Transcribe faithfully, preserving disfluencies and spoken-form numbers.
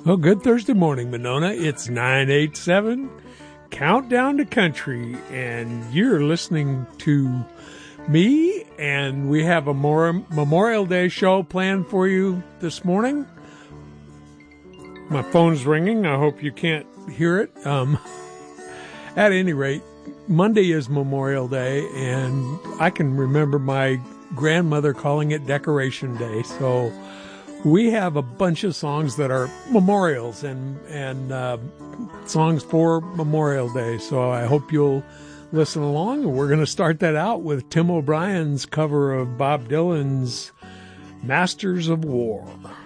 Well, good Thursday morning, Monona. It's nine eight seven, Countdown to Country, and you're listening to me, and we have a more Memorial Day show planned for you this morning. My phone's ringing. I hope you can't hear it. Um, at any rate, Monday is Memorial Day, and I can remember my grandmother calling it Decoration Day, so we have a bunch of songs that are memorials and and uh, songs for Memorial Day. So I hope you'll listen along. We're going to start that out with Tim O'Brien's cover of Bob Dylan's Masters of War.